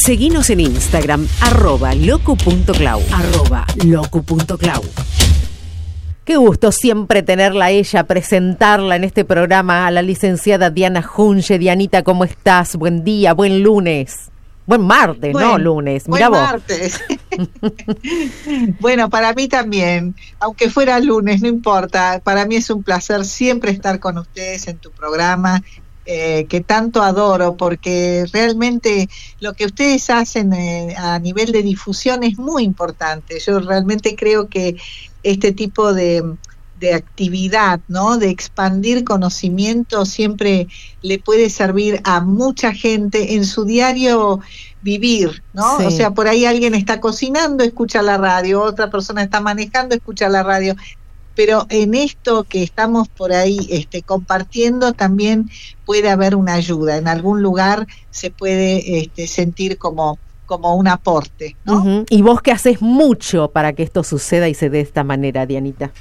Seguinos en Instagram, @locu.clau. @locu.clau. Qué gusto siempre tenerla a ella, presentarla en este programa, a la licenciada Diana Junge. Dianita, ¿cómo estás? Buen día, buen lunes. Buen martes, no lunes. Mirá buen vos. Martes. Bueno, para mí también, aunque fuera lunes, no importa. Para mí es un placer siempre estar con ustedes en tu programa, que tanto adoro, porque realmente lo que ustedes hacen a nivel de difusión es muy importante. Yo realmente creo que este tipo de actividad, ¿no? De expandir conocimiento siempre le puede servir a mucha gente en su diario vivir, ¿no? Sí. O sea, por ahí alguien está cocinando, escucha la radio, otra persona está manejando, escucha la radio, pero en esto que estamos por ahí compartiendo también puede haber una ayuda, en algún lugar se puede sentir como un aporte, ¿no? Uh-huh. Y vos que haces mucho para que esto suceda y se dé de esta manera, Dianita.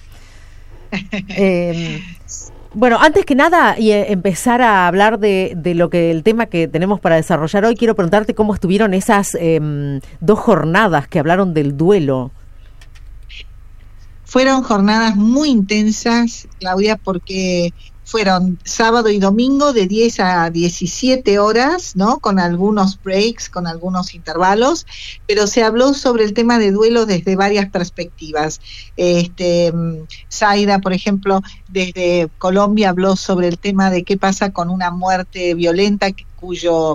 Bueno, antes que nada y empezar a hablar de el tema que tenemos para desarrollar hoy, quiero preguntarte cómo estuvieron esas 2 jornadas que hablaron del duelo. Fueron jornadas muy intensas, Claudia, porque fueron sábado y domingo de 10 a 17 horas, ¿no? Con algunos breaks, con algunos intervalos, pero se habló sobre el tema de duelo desde varias perspectivas. Zaida, por ejemplo, desde Colombia habló sobre el tema de qué pasa con una muerte violenta cuyo,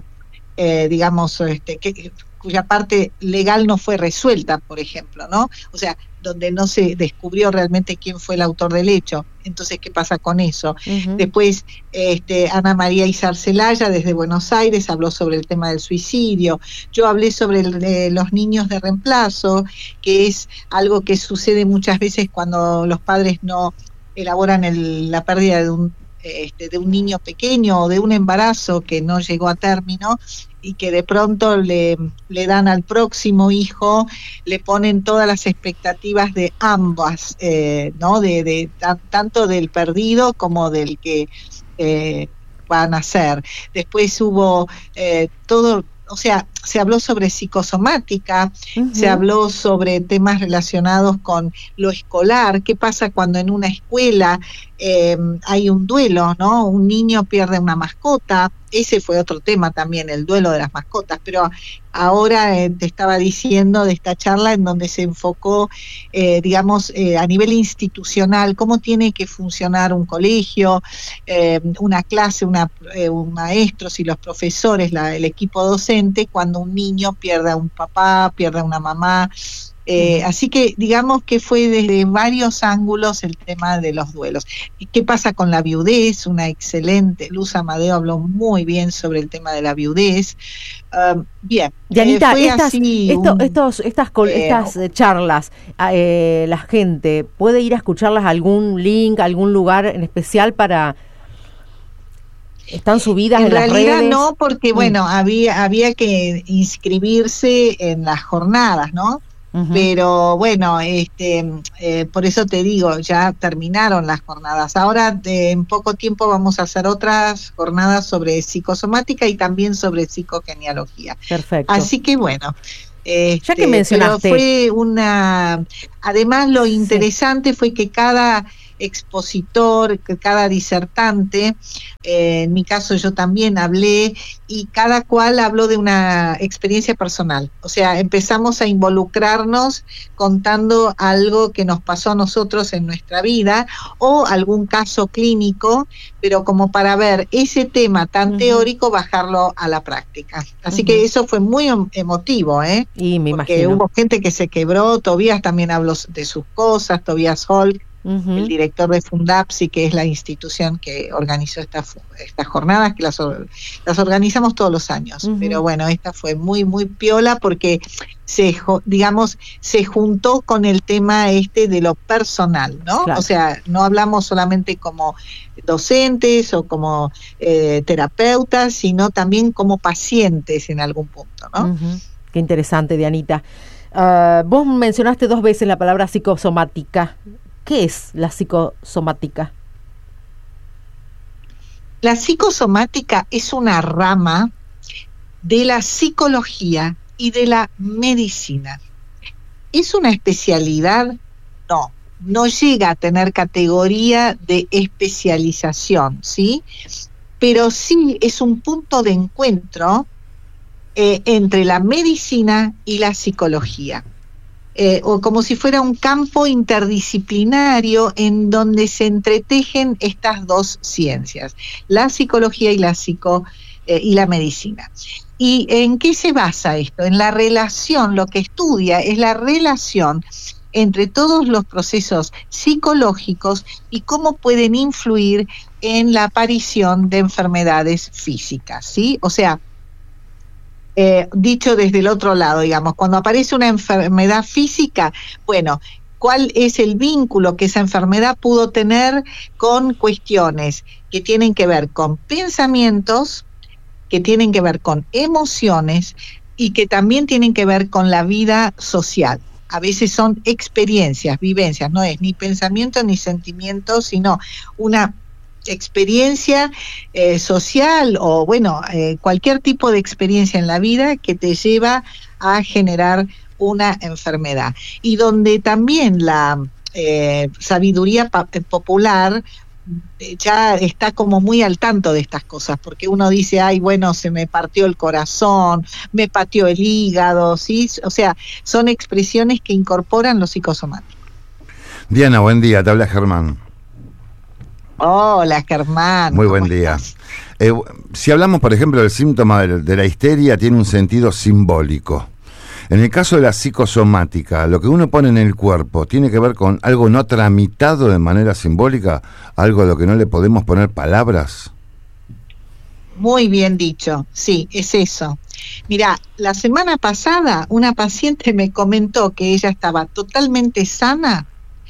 cuya parte legal no fue resuelta, por ejemplo, ¿no? O sea, donde no se descubrió realmente quién fue el autor del hecho. Entonces, ¿qué pasa con eso? Uh-huh. Después, Ana María Izar Celaya, desde Buenos Aires, habló sobre el tema del suicidio. Yo hablé sobre los niños de reemplazo, que es algo que sucede muchas veces cuando los padres no elaboran la pérdida de un niño pequeño o de un embarazo que no llegó a término, y que de pronto le dan al próximo hijo, le ponen todas las expectativas de ambas, ¿no? Tanto del perdido como del que va a nacer. Después hubo todo, o sea, se habló sobre psicosomática, uh-huh. Se habló sobre temas relacionados con lo escolar, qué pasa cuando en una escuela hay un duelo, ¿no? Un niño pierde una mascota, ese fue otro tema también, el duelo de las mascotas, pero ahora te estaba diciendo de esta charla en donde se enfocó, a nivel institucional, cómo tiene que funcionar un colegio, una clase, un maestro, y los profesores, el equipo docente, cuando un niño pierde a un papá, pierde a una mamá. Así que digamos que fue desde varios ángulos el tema de los duelos. ¿Y qué pasa con la viudez? Una excelente, Luz Amadeo habló muy bien sobre el tema de la viudez. Bien, Dianita, estas charlas, la gente puede ir a escucharlas a algún link, algún lugar en especial para... ¿Están subidas en las redes? En realidad no, porque bueno, había que inscribirse en las jornadas, ¿no? Uh-huh. Pero bueno, por eso te digo, ya terminaron las jornadas. Ahora en poco tiempo vamos a hacer otras jornadas sobre psicosomática y también sobre psicogenealogía. Perfecto. Así que bueno, ya que mencionaste, pero fue además lo interesante fue que cada expositor, cada disertante, en mi caso yo también hablé, y cada cual habló de una experiencia personal. O sea, empezamos a involucrarnos contando algo que nos pasó a nosotros en nuestra vida o algún caso clínico, pero como para ver ese tema tan uh-huh. teórico, bajarlo a la práctica. Así uh-huh. que eso fue muy emotivo, Y me porque imagino. Hubo gente que se quebró. Tobías también habló de sus cosas, Tobías Holk, uh-huh. el director de Fundapsi, que es la institución que organizó estas jornadas, que las organizamos todos los años. Uh-huh. Pero bueno, esta fue muy, muy piola porque se juntó con el tema de lo personal, ¿no? Claro. O sea, no hablamos solamente como docentes o como terapeutas, sino también como pacientes en algún punto, ¿no? Uh-huh. Qué interesante, Dianita. Vos mencionaste 2 veces la palabra psicosomática. ¿Qué es la psicosomática? La psicosomática es una rama de la psicología y de la medicina. ¿Es una especialidad? No, no llega a tener categoría de especialización, ¿sí? Pero sí es un punto de encuentro entre la medicina y la psicología. O como si fuera un campo interdisciplinario en donde se entretejen estas dos ciencias, la psicología y la medicina. ¿Y en qué se basa esto? En la relación, lo que estudia es la relación entre todos los procesos psicológicos y cómo pueden influir en la aparición de enfermedades físicas, ¿sí? O sea, dicho desde el otro lado, digamos, cuando aparece una enfermedad física, bueno, ¿cuál es el vínculo que esa enfermedad pudo tener con cuestiones que tienen que ver con pensamientos, que tienen que ver con emociones y que también tienen que ver con la vida social? A veces son experiencias, vivencias, no es ni pensamiento ni sentimiento, sino una experiencia social o bueno, cualquier tipo de experiencia en la vida que te lleva a generar una enfermedad. Y donde también la sabiduría popular ya está como muy al tanto de estas cosas, porque uno dice, ay, bueno, se me partió el corazón, me pateó el hígado, ¿sí? O sea, son expresiones que incorporan lo psicosomático. Diana, buen día, te habla Germán. Hola, Germán. Muy buen día. Si hablamos, por ejemplo, del síntoma de la histeria, tiene un sentido simbólico. En el caso de la psicosomática, lo que uno pone en el cuerpo tiene que ver con algo no tramitado de manera simbólica, algo a lo que no le podemos poner palabras. Muy bien dicho, sí, es eso. Mirá, la semana pasada una paciente me comentó que ella estaba totalmente sana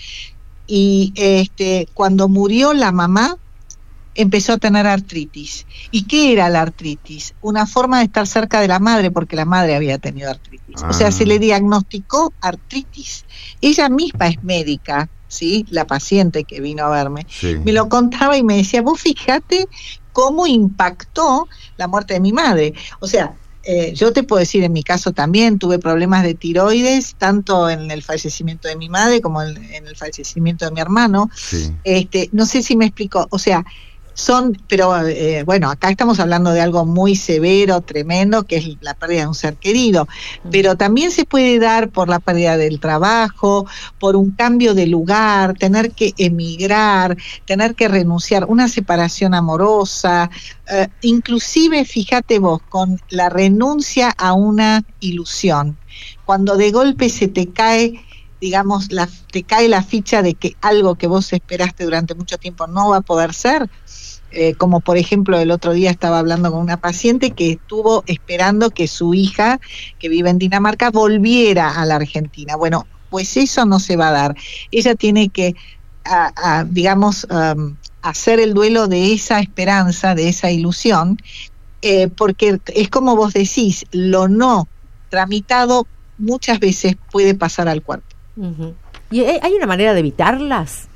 y cuando murió la mamá empezó a tener artritis. ¿Y qué era la artritis? Una forma de estar cerca de la madre, porque la madre había tenido artritis. O sea, se le diagnosticó artritis. Ella misma es médica, ¿sí? La paciente que vino a verme. Sí. Me lo contaba y me decía, vos fíjate cómo impactó la muerte de mi madre. O sea, yo te puedo decir, en mi caso también tuve problemas de tiroides, tanto en el fallecimiento de mi madre como en el fallecimiento de mi hermano. Sí. No sé si me explico, o sea, pero bueno, acá estamos hablando de algo muy severo, tremendo, que es la pérdida de un ser querido, pero también se puede dar por la pérdida del trabajo, por un cambio de lugar, tener que emigrar, tener que renunciar, una separación amorosa, inclusive, fíjate vos, con la renuncia a una ilusión, cuando de golpe se te cae, digamos, te cae la ficha de que algo que vos esperaste durante mucho tiempo no va a poder ser. Como por ejemplo el otro día estaba hablando con una paciente que estuvo esperando que su hija, que vive en Dinamarca, volviera a la Argentina. Bueno, pues eso no se va a dar. Ella tiene que, digamos, hacer el duelo de esa esperanza, de esa ilusión, porque es como vos decís, lo no tramitado muchas veces puede pasar al cuerpo. Uh-huh. ¿Y hay una manera de evitarlas?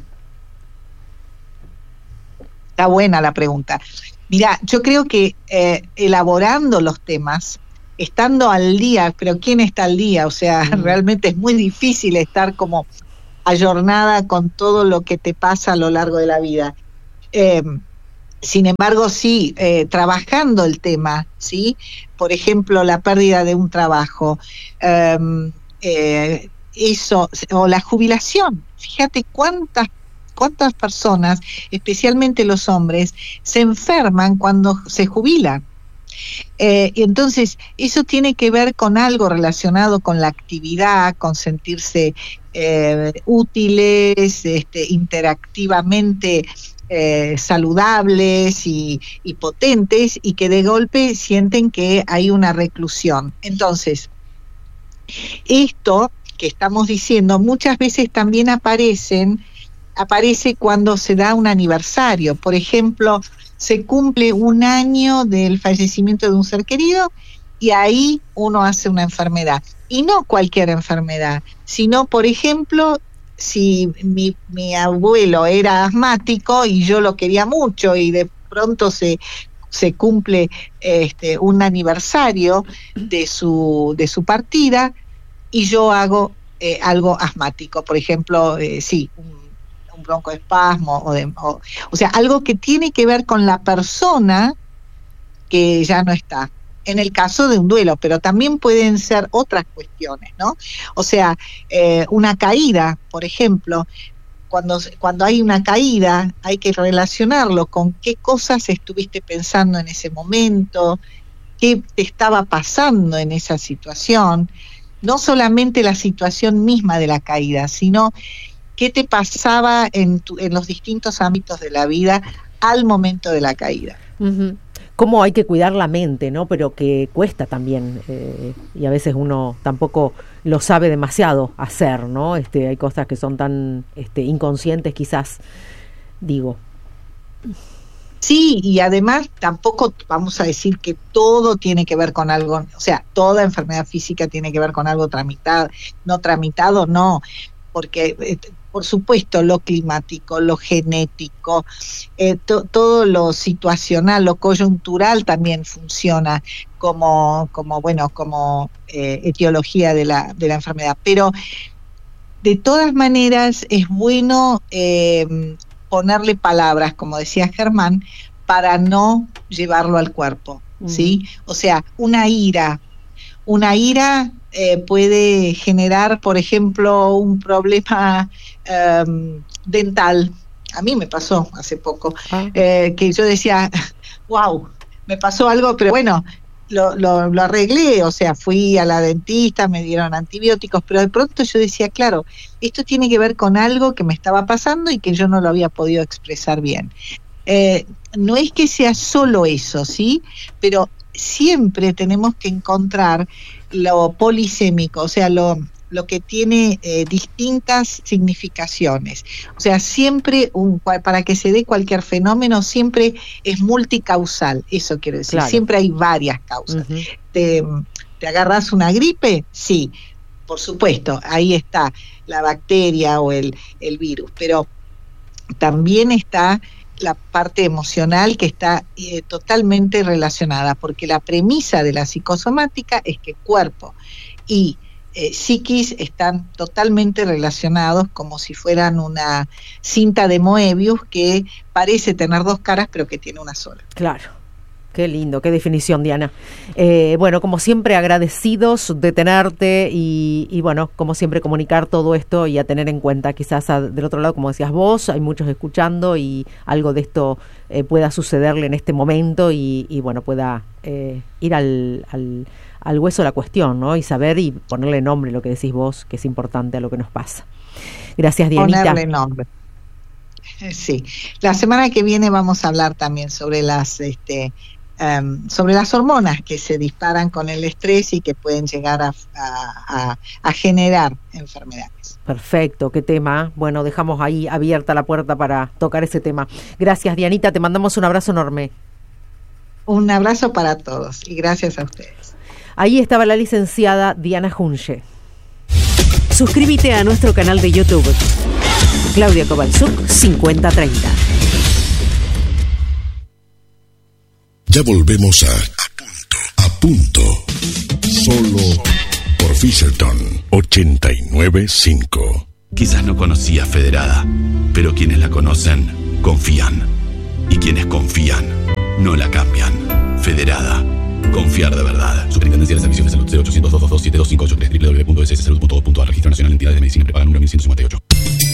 Está buena la pregunta. Mirá, yo creo que elaborando los temas, estando al día, pero ¿quién está al día? O sea, realmente es muy difícil estar como ayornada con todo lo que te pasa a lo largo de la vida. Sin embargo, sí, trabajando el tema, ¿sí? Por ejemplo, la pérdida de un trabajo, eso, o la jubilación. Fíjate cuántas personas, especialmente los hombres, se enferman cuando se jubilan. Y entonces, eso tiene que ver con algo relacionado con la actividad, con sentirse útiles, interactivamente saludables y potentes, y que de golpe sienten que hay una reclusión. Entonces, esto que estamos diciendo muchas veces también aparece cuando se da un aniversario. Por ejemplo, se cumple un año del fallecimiento de un ser querido y ahí uno hace una enfermedad. Y no cualquier enfermedad, sino, por ejemplo, si mi abuelo era asmático y yo lo quería mucho y de pronto se se cumple un aniversario de su partida y yo hago algo asmático, por ejemplo, un broncoespasmo, o sea, algo que tiene que ver con la persona que ya no está. En el caso de un duelo, pero también pueden ser otras cuestiones, ¿no? O sea, una caída, por ejemplo, cuando hay una caída, hay que relacionarlo con qué cosas estuviste pensando en ese momento, qué te estaba pasando en esa situación, no solamente la situación misma de la caída, sino qué te pasaba en los distintos ámbitos de la vida al momento de la caída. Uh-huh. Cómo hay que cuidar la mente, ¿no? Pero que cuesta también, y a veces uno tampoco lo sabe demasiado hacer, ¿no? Hay cosas que son tan inconscientes, quizás, digo. Sí, y además tampoco vamos a decir que todo tiene que ver con algo, o sea, toda enfermedad física tiene que ver con algo tramitado, no, porque por supuesto lo climático, lo genético, todo lo situacional, lo coyuntural también funciona como etiología de la enfermedad, pero de todas maneras es bueno ponerle palabras, como decía Germán, para no llevarlo al cuerpo, ¿sí? O sea, una ira puede generar, por ejemplo, un problema dental. A mí me pasó hace poco, que yo decía, wow, me pasó algo, pero bueno, lo arreglé, o sea, fui a la dentista, me dieron antibióticos, pero de pronto yo decía, claro, esto tiene que ver con algo que me estaba pasando y que yo no lo había podido expresar bien. No es que sea solo eso, ¿sí? Pero siempre tenemos que encontrar lo polisémico, o sea, lo que tiene distintas significaciones. O sea, siempre para que se dé cualquier fenómeno, siempre es multicausal, eso quiero decir, claro. Siempre hay varias causas. Uh-huh. ¿Te agarras una gripe? Sí, por supuesto, ahí está la bacteria o el virus, pero también está la parte emocional que está totalmente relacionada, porque la premisa de la psicosomática es que cuerpo y psiquis están totalmente relacionados, como si fueran una cinta de Moebius que parece tener dos caras pero que tiene una sola. Claro. Qué lindo, qué definición, Diana. Bueno, como siempre, agradecidos de tenerte y bueno, como siempre, comunicar todo esto y a tener en cuenta, quizás del otro lado, como decías vos, hay muchos escuchando y algo de esto pueda sucederle en este momento y bueno, pueda ir al hueso de la cuestión, ¿no? Y saber y ponerle nombre, lo que decís vos, que es importante a lo que nos pasa. Gracias, Dianita. Ponerle nombre. Sí. La semana que viene vamos a hablar también sobre las hormonas que se disparan con el estrés y que pueden llegar a generar enfermedades. Perfecto, qué tema. Bueno, dejamos ahí abierta la puerta para tocar ese tema. Gracias, Dianita, te mandamos un abrazo enorme. Un abrazo para todos y gracias a ustedes. Ahí estaba la licenciada Diana Junge. Suscríbete a nuestro canal de YouTube. Claudia Kowalczuk 5030. Ya volvemos a punto. Solo por Fisherton 89.5. Quizás no conocía Federada, pero quienes la conocen confían. Y quienes confían no la cambian. Federada. Confiar de verdad. Superintendencia de Servicios de Salud 0800 222 7258 www.sssalud.gov.ar. Registro Nacional de Entidades de Medicina Prepaga número 1158.